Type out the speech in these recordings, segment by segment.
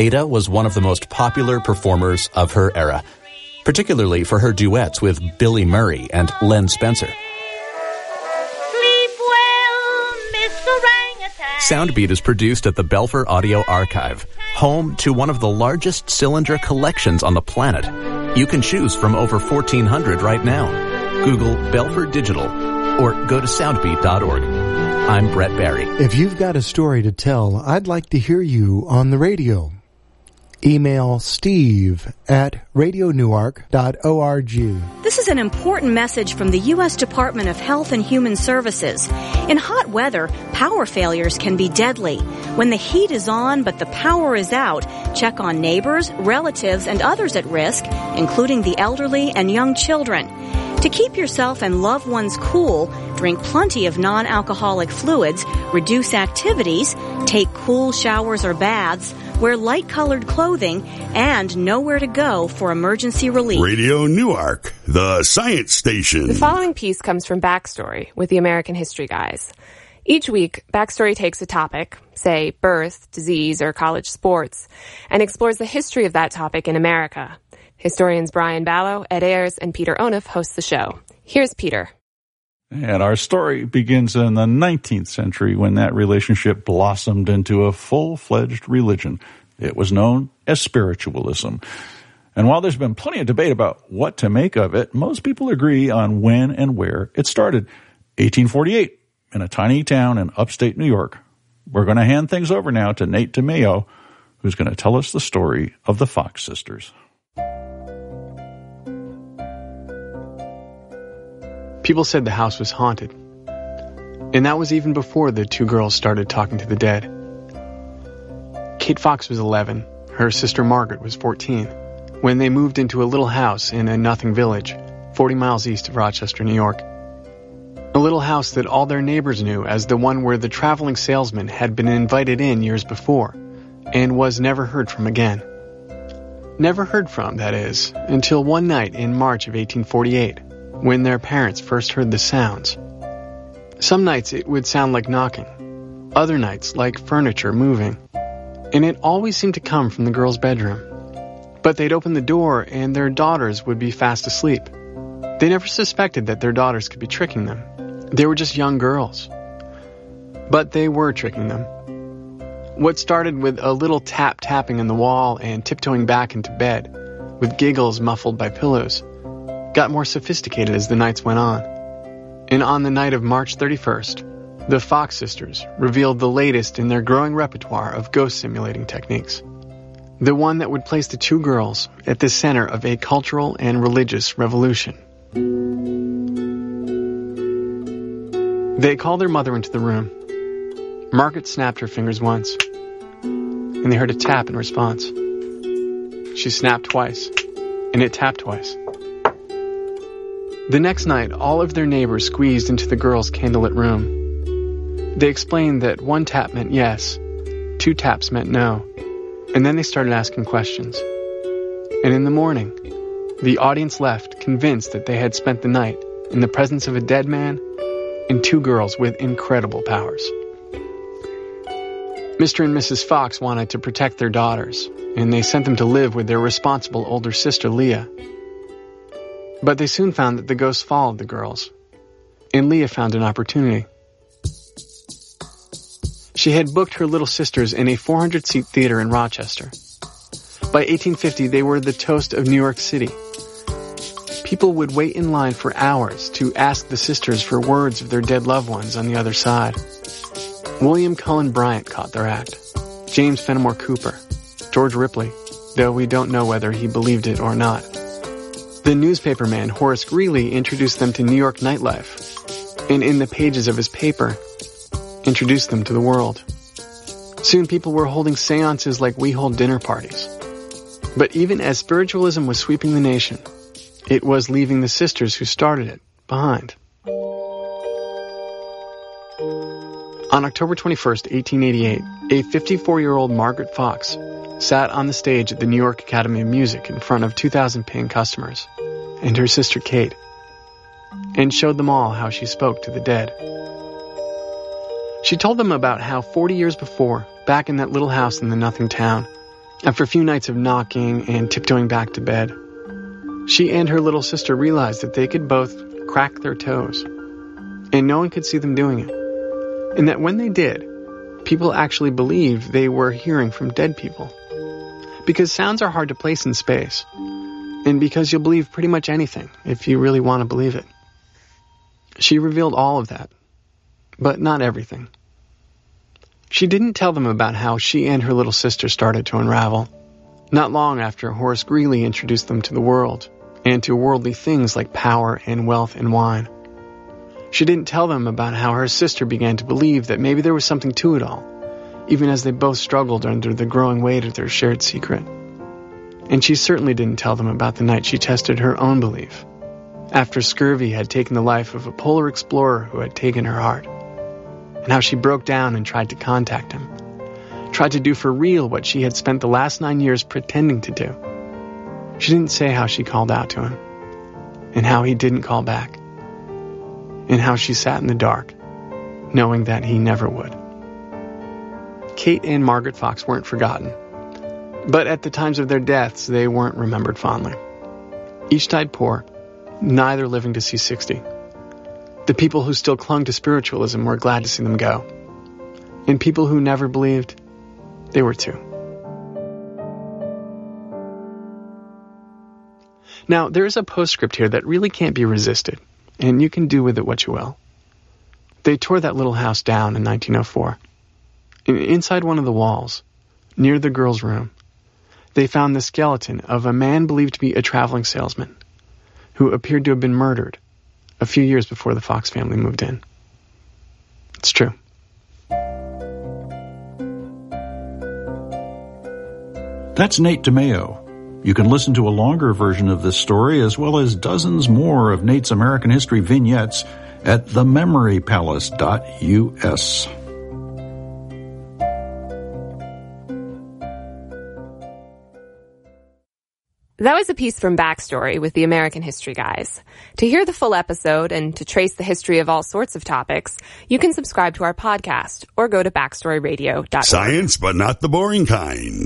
Ada was one of the most popular performers of her era, particularly for her duets with Billy Murray and Len Spencer. Sleep well, Miss Orangutan. Soundbeat is produced at the Belfer Audio Archive, home to one of the largest cylinder collections on the planet. You can choose from over 1,400 right now. Google Belfer Digital or go to soundbeat.org. I'm Brett Barry. If you've got a story to tell, I'd like to hear you on the radio. Email steve@radionewark.org. This is an important message from the U.S. Department of Health and Human Services. In hot weather, power failures can be deadly. When the heat is on but the power is out, check on neighbors, relatives, and others at risk, including the elderly and young children. To keep yourself and loved ones cool, drink plenty of non-alcoholic fluids, reduce activities, take cool showers or baths, wear light-colored clothing, and know where to go for emergency relief. Radio Newark, the science station. The following piece comes from Backstory with the American History Guys. Each week, Backstory takes a topic, say birth, disease, or college sports, and explores the history of that topic in America. Historians Brian Ballow, Ed Ayers, and Peter Onuf host the show. Here's Peter. And our story begins in the 19th century when that relationship blossomed into a full-fledged religion. It was known as spiritualism. And while there's been plenty of debate about what to make of it, most people agree on when and where it started. 1848, in a tiny town in upstate New York. We're going to hand things over now to Nate DeMeo, who's going to tell us the story of the Fox sisters. People said the house was haunted. And that was even before the two girls started talking to the dead. Kate Fox was 11. Her sister Margaret was 14. When they moved into a little house in a nothing village, 40 miles east of Rochester, New York. A little house that all their neighbors knew as the one where the traveling salesman had been invited in years before and was never heard from again. Never heard from, that is, until one night in March of 1848. When their parents first heard the sounds. Some nights it would sound like knocking, other nights like furniture moving, and it always seemed to come from the girls' bedroom. But they'd open the door and their daughters would be fast asleep. They never suspected that their daughters could be tricking them. They were just young girls. But they were tricking them. What started with a little tapping on the wall and tiptoeing back into bed, with giggles muffled by pillows, got more sophisticated as the nights went on. And on the night of March 31st, the Fox sisters revealed the latest in their growing repertoire of ghost simulating techniques. The one that would place the two girls at the center of a cultural and religious revolution. They called their mother into the room. Margaret snapped her fingers once, and they heard a tap in response. She snapped twice, and it tapped twice. The next night, all of their neighbors squeezed into the girls' candlelit room. They explained that one tap meant yes, two taps meant no, and then they started asking questions. And in the morning, the audience left convinced that they had spent the night in the presence of a dead man and two girls with incredible powers. Mr. and Mrs. Fox wanted to protect their daughters, and they sent them to live with their responsible older sister, Leah. But they soon found that the ghosts followed the girls, and Leah found an opportunity. She had booked her little sisters in a 400-seat theater in Rochester. By 1850, they were the toast of New York City. People would wait in line for hours to ask the sisters for words of their dead loved ones on the other side. William Cullen Bryant caught their act, James Fenimore Cooper, George Ripley, though we don't know whether he believed it or not. The newspaperman Horace Greeley introduced them to New York nightlife, and in the pages of his paper, introduced them to the world. Soon people were holding seances like we hold dinner parties. But even as spiritualism was sweeping the nation, it was leaving the sisters who started it behind. On October 21st, 1888, a 54-year-old Margaret Fox sat on the stage at the New York Academy of Music in front of 2,000 paying customers, and her sister Kate, and showed them all how she spoke to the dead. She told them about how 40 years before, back in that little house in the nothing town, After a few nights of knocking and tiptoeing back to bed, she and her little sister realized that they could both crack their toes, and no one could see them doing it. And that when they did, people actually believed they were hearing from dead people. Because sounds are hard to place in space, and because you'll believe pretty much anything if you really want to believe it. She revealed all of that, but not everything. She didn't tell them about how she and her little sister started to unravel, not long after Horace Greeley introduced them to the world, and to worldly things like power and wealth and wine. She didn't tell them about how her sister began to believe that maybe there was something to it all, even as they both struggled under the growing weight of their shared secret. And she certainly didn't tell them about the night she tested her own belief, after scurvy had taken the life of a polar explorer who had taken her heart, and how she broke down and tried to contact him, tried to do for real what she had spent the last 9 years pretending to do. She didn't say how she called out to him, and how he didn't call back, and how she sat in the dark, knowing that he never would. Kate and Margaret Fox weren't forgotten, but at the times of their deaths, they weren't remembered fondly. Each died poor, neither living to see 60. The people who still clung to spiritualism were glad to see them go, and people who never believed, they were too. Now, there is a postscript here that really can't be resisted, and you can do with it what you will. They tore that little house down in 1904. Inside one of the walls, near the girls' room, they found the skeleton of a man believed to be a traveling salesman who appeared to have been murdered a few years before the Fox family moved in. It's true. That's Nate DeMeo. You can listen to a longer version of this story, as well as dozens more of Nate's American History vignettes at thememorypalace.us. That was a piece from Backstory with the American History Guys. To hear the full episode and to trace the history of all sorts of topics, you can subscribe to our podcast or go to backstoryradio.org. Science, but not the boring kind.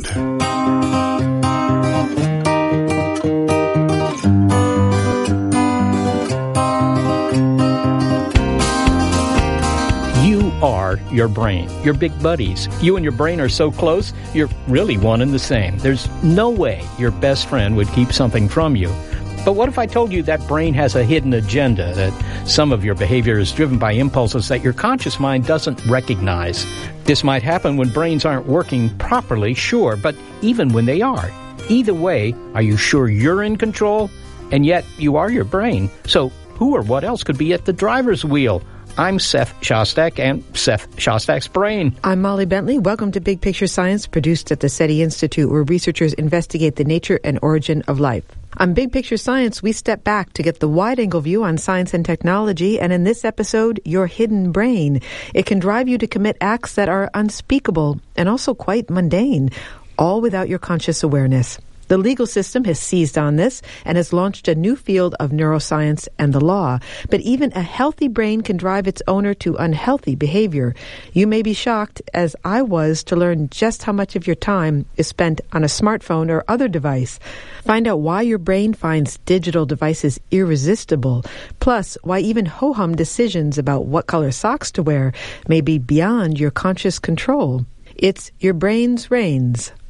Are your brain, your big buddies. You and your brain are so close, you're really one and the same. There's no way your best friend would keep something from you. But what if I told you that brain has a hidden agenda, that some of your behavior is driven by impulses that your conscious mind doesn't recognize? This might happen when brains aren't working properly, sure, but even when they are. Either way, are you sure you're in control? And yet, you are your brain. So who or what else could be at the driver's wheel? I'm Seth Shostak and Seth Shostak's Brain. I'm Molly Bentley. Welcome to Big Picture Science, produced at the SETI Institute, where researchers investigate the nature and origin of life. On Big Picture Science, we step back to get the wide-angle view on science and technology, and in this episode, your hidden brain. It can drive you to commit acts that are unspeakable and also quite mundane, all without your conscious awareness. The legal system has seized on this and has launched a new field of neuroscience and the law. But even a healthy brain can drive its owner to unhealthy behavior. You may be shocked, as I was, to learn just how much of your time is spent on a smartphone or other device. Find out why your brain finds digital devices irresistible, plus why even ho-hum decisions about what color socks to wear may be beyond your conscious control. It's Your Brain's Reigns